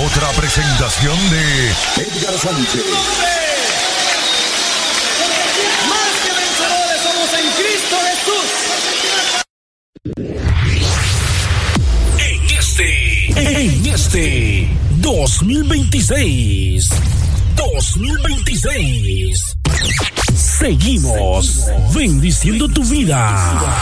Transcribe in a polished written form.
Otra presentación de Edgar Sánchez. Más que vencedores somos en Cristo Jesús. En este 2026, seguimos bendiciendo tu vida.